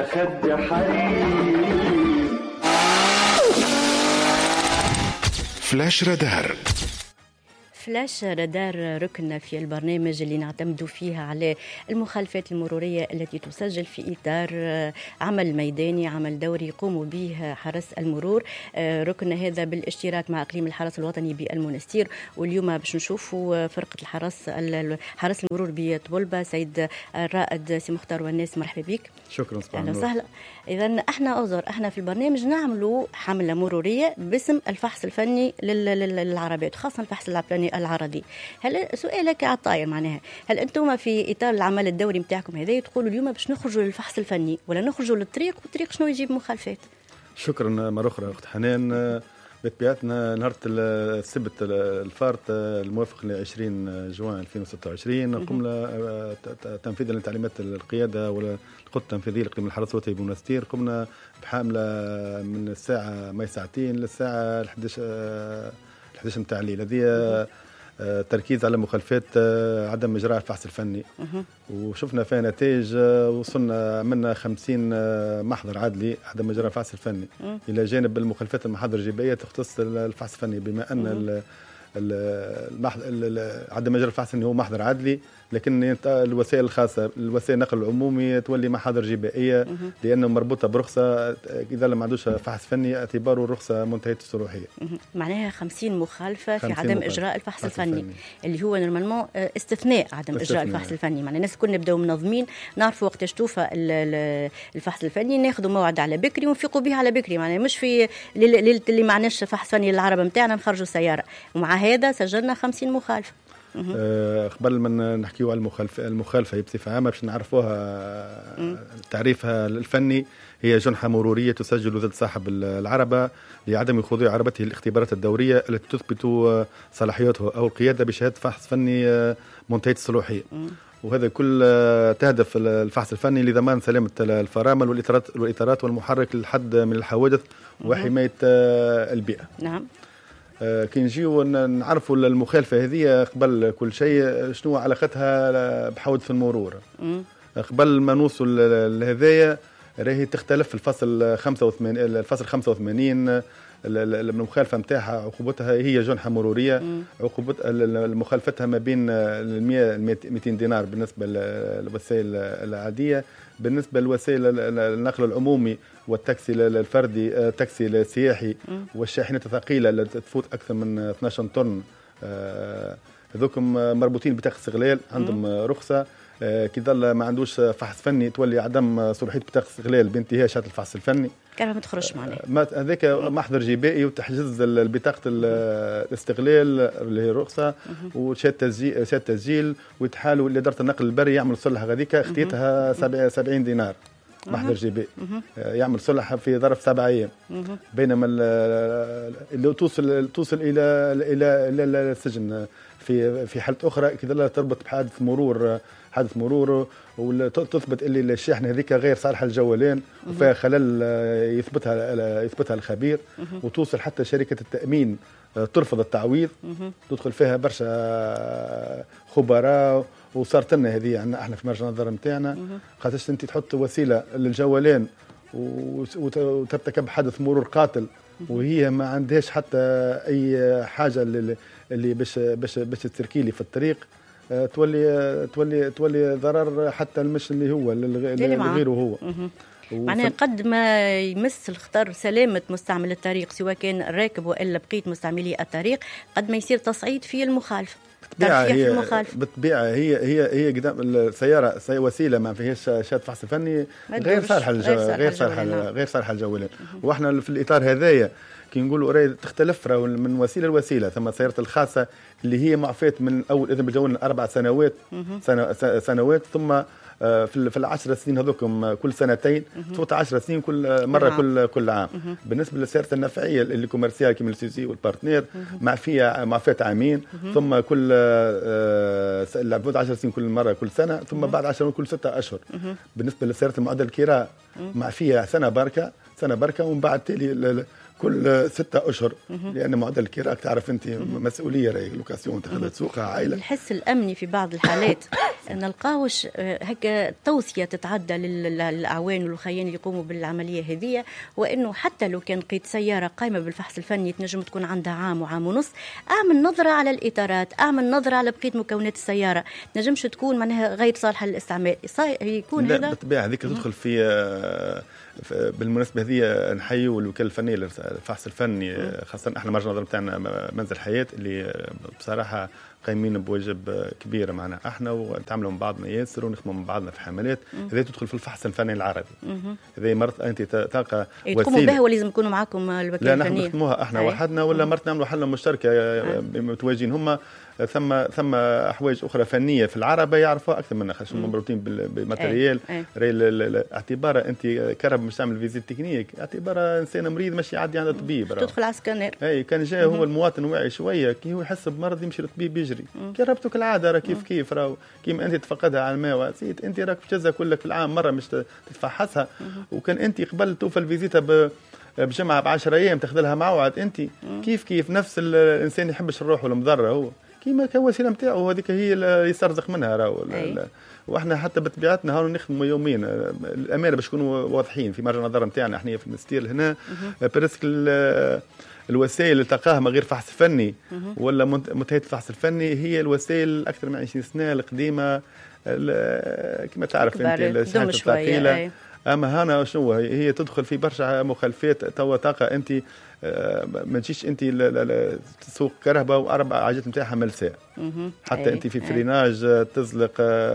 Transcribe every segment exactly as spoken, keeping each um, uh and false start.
على خد حرير. فلاش رادار. فلاش رادار ركن في البرنامج اللي نعتمد فيها على المخالفات المرورية التي تسجل في إطار عمل ميداني، عمل دوري يقوم به حرس المرور. ركن هذا بالاشتراك مع إقليم الحرس الوطني بالمنستير، واليوم باش نشوفوا فرقة الحرس حرس المرور بطبلبة. سيد الرائد سي مختار والناس، مرحبا بك. شكرا. أهلا وسهلا. إذا احنا أوزر احنا في البرنامج نعملوا حملة مرورية باسم الفحص الفني للعربيات، خاصة الفحص العقلاني العرضي. هل سؤالك على الطاير معناها، هل انتم في اطار العمل الدوري نتاعكم هذا تقولوا اليوم باش نخرجوا للفحص الفني ولا نخرجوا للطريق، والطريق شنو يجيب مخالفات؟ شكرا مرة أخرى أخت حنان. بطبيعتنا نهار السبت الفارط الموافق ل عشرين جوان ألفين وستة وعشرين قمنا تنفيذا لتعليمات القيادة والخطة التنفيذية لإقليم الحرس الوطني بمنستير. قمنا بحملة من الساعة ما ساعتين للساعة الحداش الحداش متاع الليل. هذه تركيز على مخالفات عدم إجراء الفحص الفني، وشفنا فيها نتائج. وصلنا عملنا خمسين محضر عدلي عدم إجراء الفحص الفني، إلى جانب المخالفات المحاضر الجبائية تختص الفحص الفني، بما أن عدم إجراء الفحص الفني هو محضر عدلي، لكن الوسائل الخاصة الوسائل النقل العمومي تولي محاضر جبائية لأنه مربوطة برخصة. إذا لم عندوش فحص فني اعتباره الرخصة منتهية الصلاحية. معناها خمسين مخالفة في عدم مخالفة. إجراء الفحص الفني, الفني اللي هو نورمالمون استثناء عدم استثناء. إجراء الفحص الفني. معناها الناس كنا نبداو منظمين، نعرفوا وقتاش توفى الفحص الفني، ناخذوا موعد على بكري ونفيقوا به على بكري. معناها مش في ليلة اللي معناش فحص فني للعربة نتاعنا نخرجوا سيارة. ومع هذا سجلنا خمسين مخالفة. أه قبل ما نحكيوا على المخالفة المخالفة بصفة عامة باش نعرفوها تعريفها الفني، هي جنحة مرورية تسجل ضد صاحب العربة لعدم خضوع عربته للاختبارات الدورية التي تثبت صلاحيته أو القيادة بشهادة فحص فني منتهية الصلاحية. وهذا كل تهدف الفحص الفني لضمان سلامة الفرامل والإطارات والإطارات والمحرك للحد من الحوادث وحماية البيئة. نعم. كي نجيو نعرفوا المخالفة هذه قبل كل شيء شنو علاقتها بحوادث المرور. قبل ما نوصل لهذايا راهي تختلف الفصل خمسة وثمانين الفصل خمسة وثمانين المخالفة متاعها عقوبتها هي جنحة مرورية. عقوبة مخالفتها ما بين المئة مئتين دينار بالنسبة للوسائل العادية. بالنسبة لوسائل النقل العمومي والتاكسي الفردي التاكسي السياحي والشاحنات الثقيلة التي تفوت أكثر من اثني عشر طن، هذوكم مربوطين بطاقة استغلال عندهم رخصة. كي ظل ما عندوش فحص فني تولي عدم صلاحية بطاقة استغلال بانتهاء شهادة الفحص الفني. كان ما تخرجش معناها هذاك محضر جبائي وتحجز بطاقة الاستغلال اللي هي الرخصة وشهادة تسجيل شهادة تسجيل ويتحالوا لإدارة النقل البري يعمل صلح غاديك اختيتها سبعين دينار محضر جبائي يعمل صلح في ظرف سبعة أيام. بينما اللي توصل توصل إلى إلى إلى السجن في في حالة أخرى كذا تربط بحادث مرور حادث مرور وتثبت اللي الشاحنة هذيك غير صالحة للجوالين وفيها خلل يثبتها يثبتها الخبير، وتوصل حتى شركة التأمين ترفض التعويض، تدخل فيها برشا خبراء. وصارت لنا هذه عندنا احنا في مرجع النظر نتاعنا، خاطرش انت تحط وسيله للجوالين وترتكب حدث مرور قاتل وهي ما عندهاش حتى اي حاجه اللي باش باش باش تركيلي في الطريق، تولي تولي تولي ضرر حتى المش اللي هو اللي غيره هو. معناها قد ما يمس الخطر سلامة مستعمل الطريق سواء كان الراكب وإلا بقية مستعملي الطريق، قد ما يصير تصعيد في المخالفة. بالطبيعة هي بالطبيعة هي هي هي قدام السيارة وسيلة ما فيهاش شهادة فحص فني غير صالحة غير صالحة غير صالحة الجوالين. واحنا في الإطار هذايا كي نقولوا راهي تختلف من وسيلة لوسيلة. ثم السيارات الخاصة اللي هي معفاة من أول إذن بالجوال أربع سنوات سنوات ثم في في العشر سنين هذوكم كل سنتين تفوت عشر سنين كل مرة نعم. كل كل عام. مه. بالنسبة للسيارات النفعية اللي كوميرسيال كيما السيسي والبارتنير معفية معفاة عامين مه. ثم كل العبود عشر سنين كل مرة كل سنة ثم مه. بعد عشر كل ستة أشهر. مه. بالنسبة للسيارات المعدل الكراء معفية سنة بركة سنة بركة ومن بعد تالي كل ستة أشهر، لأن معدل الكراء تعرف أنت مسؤولية، راهي لوكاسيون تاخذها تسوقها عائلة. الحس الأمني في بعض الحالات نلقاوش هكا توصية تتعدى للأعوان والخيان اللي يقوموا بالعملية هذه، وإنه حتى لو كان قيد سيارة قائمة بالفحص الفني تنجم تكون عندها عام وعام ونص، أعمل نظرة على الإطارات، أعمل نظرة على بقية مكونات السيارة، نجمش تكون معناها غير صالحة للاستعمال. يكون لا هذا بالطبيعة هذيك تدخل في. بالمناسبة هذه نحيي الوكالة الفنية للفحص الفني، خاصة احنا مرجع نظر بتاعنا منزل حياة اللي بصراحة قايمين بواجب كبير معنا احنا، ونتعاملوا مع بعضنا ياسر ونخدموا مع بعضنا في حملات. هذه تدخل في الفحص الفني العربي. هذه مرت انت تلقى وسيله بها ولازم يكونوا معاكم الوكالة الفنية. لا نحن نخدموها احنا وحدنا، ولا مرت نعملوا حلة مشتركة متواجدين هم. ثم ثم احواج اخرى فنيه في العربه يعرفوها اكثر منا، خاطر مربوطين بالماتريال. اعتبار انت كرب مش تعمل فيزيت تكنيك، اعتبار انسان مريض مش يعدي عند الطبيب، تدخل على سكانير. اي كان جاي هو المواطن واعي شويه، كي هو يحس بمرض يمشي للطبيب يجري. كي ربطوا كالعاده راه كيف كيف راهو كيما انت تفقدها على الماء وعسيت، انت راك تجزها كلك في العام مره مش تتفحصها. وكان انت قبل توفى الفيزيتا ب بجمعه ب عشرة ايام تاخذ لها موعد، انت كيف كيف نفس الانسان يحبش الروح ولا مضره هو كيما كوسيله نتاعو، هذيك هي اللي يسترزق منها راهو. واحنا حتى بطبيعتنا هاو نخدموا يومين الامانه باش نكونوا واضحين في مرجع النظر نتاعنا احنا في المستير هنا. برسك الوسائل اللي تلقاها من غير فحص فني ولا منتهيه الفحص الفني هي الوسائل اكثر من عشرين سنه القديمه، كما تعرف انت الشحنات الثقيله. اما هنا شنو هي تدخل في برشا مخالفات. توا تلقى انت ما تجيش انت تسوق كرهبه واربع عجلات نتاعها ملساء، حتى انت في فريناج تزلق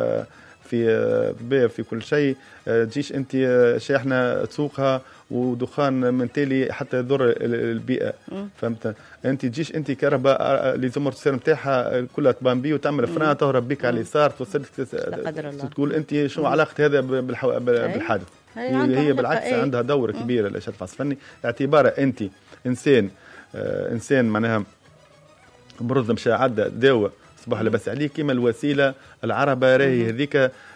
في ضباب في كل شيء، تجيش انت شاحنه تسوقها ودخان من تالي حتى يضر البيئه. فهمت انت تجيش انت كهرباء اللي زمرتسير نتاعها كلها طبامبي وتعمل فران تهرب بك على اليسار توصلك تقول انت شنو علاقه هذا بالحادث. هي, هي بالعكس أي. عندها دور كبير الاشهاد الفحص الفني، اعتباره انت انسان آه انسان معناها مرض مشى عدى دواء صباح لبس عليه، كيما الوسيله العربه راهي هذيك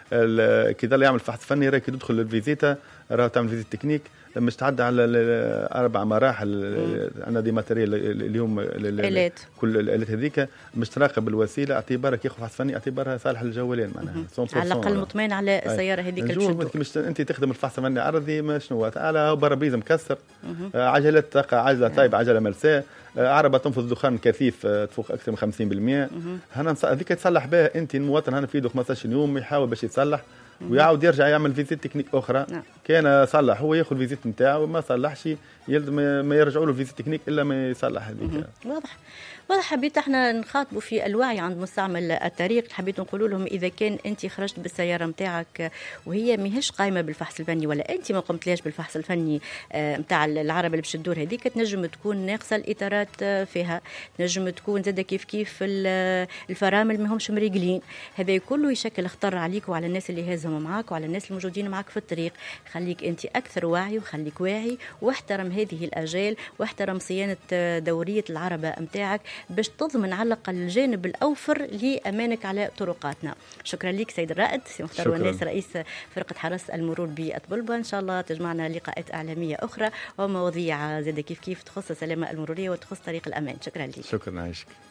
كي ضل يعمل فحص فني راهي كي تدخل للفيزيتا راه تعمل فيزيت تكنيك مش تعدى على اربع مراحل. عندنا دي ماتيريال اليوم الالات، كل الالات هذيك مش تراقب الوسيله اعتبارك ياخذ فحص فني اعتبارها صالح للجوالين معناها على الاقل مطمئن على السياره هذيك اللي مش انت تخدم الفحص الفني عرضي ما شنو تعالى برابيز مكسر، عجلات تقع عجله طيب عجله ملساء، عربه تنفض دخان كثيف تفوق اكثر من خمسين بالمئة. هنا هذيك تصلح بها انت المواطن هنا في يده خمسطاش يوم يحاول باش يتصلح ويعاود يرجع يعمل فيزيت تكنيك اخرى. نعم. كان صلح هو ياخذ فيزيت نتاعو وما صلحش يلزم ما يرجعوا له فيزيت تكنيك الا ما يصلح هذيك. واضح واضح. حبيت احنا نخاطبوا في الوعي عند مستعمل الطريق، حبيت نقولوا لهم اذا كان انت خرجت بالسياره نتاعك وهي ماهيش قايمه بالفحص الفني ولا انت ما قمتلاش بالفحص الفني نتاع العربه اللي باش تدور هذيك، تنجم تكون ناقصه الاطارات فيها، تنجم تكون زاد كيف كيف الفرامل ما همش مريقلين، هذا كله يشكل خطر عليك وعلى الناس اللي هازموا معاك وعلى الناس الموجودين معاك في الطريق. خليك انت اكثر وعي وخليك واعي واحترم هذه الاجال واحترم صيانه دوريه العربه نتاعك باش تضمن على الاقل الجانب الاوفر لامانك على طرقاتنا. شكرا لك سيد الرائد سي مختار وناس رئيس فرقه حرس المرور بأطبلبة. ان شاء الله تجمعنا لقاءات اعلاميه اخرى ومواضيع زاد كيف كيف تخص السلامه المروريه وتخص طريق الامان. شكرا لك. شكرا عايشك.